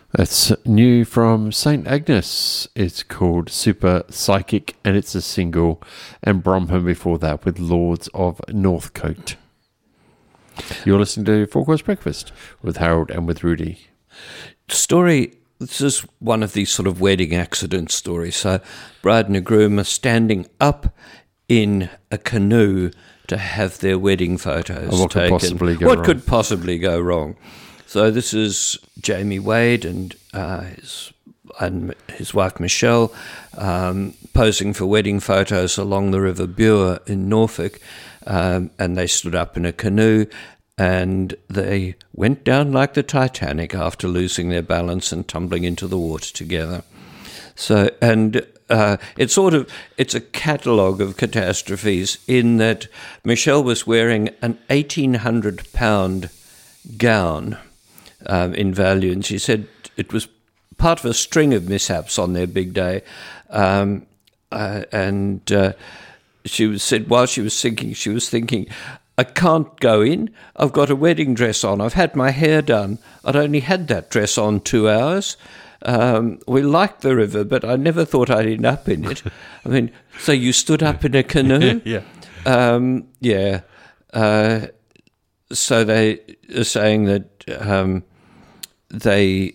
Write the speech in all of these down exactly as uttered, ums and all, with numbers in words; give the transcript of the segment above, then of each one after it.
That's new from Saint Agnes. It's called Super Psychic, and it's a single. And Bromham before that with Lords of Northcote. You're listening to Four Course Breakfast with Harold and with Rudy. Story, this is one of these sort of wedding accident stories. So bride and groom are standing up in a canoe to have their wedding photos what taken. Could possibly go what wrong? could possibly go wrong? So this is Jamie Wade and uh, his and his wife Michelle um, posing for wedding photos along the River Bure in Norfolk, um, and they stood up in a canoe and they went down like the Titanic after losing their balance and tumbling into the water together. So and. Uh, it's sort of it's a catalogue of catastrophes in that Michelle was wearing an eighteen hundred pound gown um, in value, and she said it was part of a string of mishaps on their big day. Um, uh, and uh, she was, said while she was thinking, she was thinking, I can't go in. I've got a wedding dress on. I've had my hair done. I'd only had that dress on two hours. Um, we liked the river, but I never thought I'd end up in it. I mean, so you stood up in a canoe? Yeah. Um, yeah. Uh, so they are saying that um, they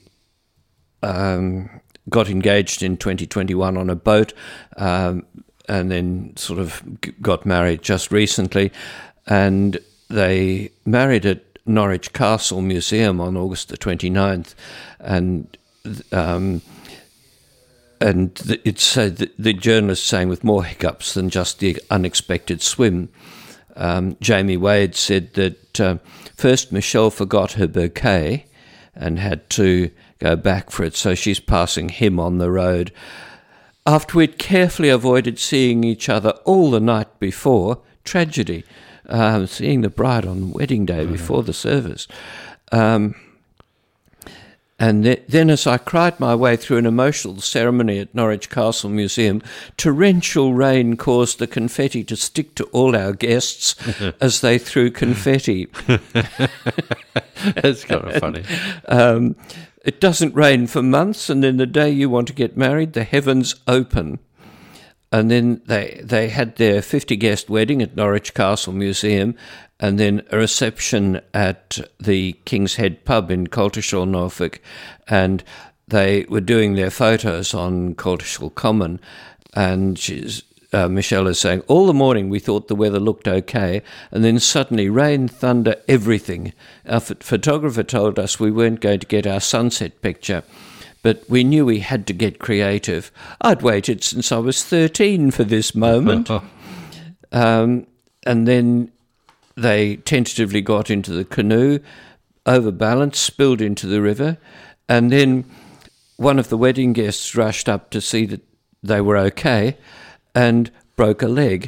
um, got engaged in twenty twenty-one on a boat um, and then sort of got married just recently. And they married at Norwich Castle Museum on August the twenty-ninth. And Um, and the, it's uh, the, the journalist saying with more hiccups than just the unexpected swim. Um, Jamie Wade said that uh, first Michelle forgot her bouquet and had to go back for it, so she's passing him on the road. After we'd carefully avoided seeing each other all the night before, tragedy, um, seeing the bride on wedding day mm-hmm. before the service. Um, And th- then as I cried my way through an emotional ceremony at Norwich Castle Museum, torrential rain caused the confetti to stick to all our guests as they threw confetti. That's kind of funny. Um, it doesn't rain for months, and then the day you want to get married, the heavens open. And then they they had their fifty-guest wedding at Norwich Castle Museum, and then a reception at the King's Head pub in Coltishall, Norfolk, and they were doing their photos on Coltishall Common, and she's, uh, Michelle is saying, all the morning we thought the weather looked okay, and then suddenly rain, thunder, everything. Our ph- photographer told us we weren't going to get our sunset picture, but we knew we had to get creative. I'd waited since I was thirteen for this moment. um, and then they tentatively got into the canoe, overbalanced, spilled into the river, and then one of the wedding guests rushed up to see that they were okay and broke a leg.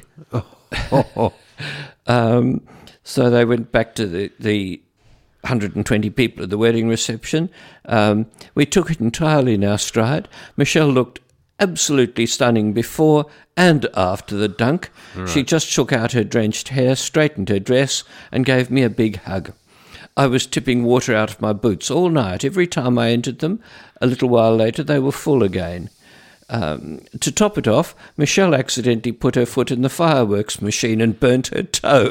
um, so they went back to the, the one hundred twenty people at the wedding reception. Um, we took it entirely in our stride. Michelle looked absolutely stunning before and after the dunk. Right. She just shook out her drenched hair, straightened her dress, and gave me a big hug. I was tipping water out of my boots all night. Every time I entered them, a little while later they were full again. Um, to top it off, Michelle accidentally put her foot in the fireworks machine and burnt her toe.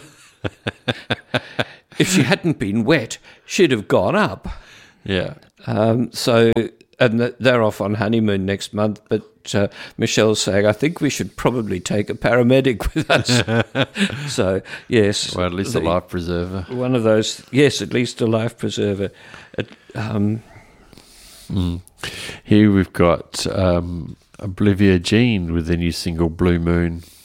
If she hadn't been wet, she'd have gone up. Yeah. Um, so, and they're off on honeymoon next month, but uh, Michelle's saying, I think we should probably take a paramedic with us. So, yes. Well, at least the, a life preserver. One of those, yes, at least a life preserver. It, um, mm. Here we've got um, Oblivia Jean with the new single Blue Moon.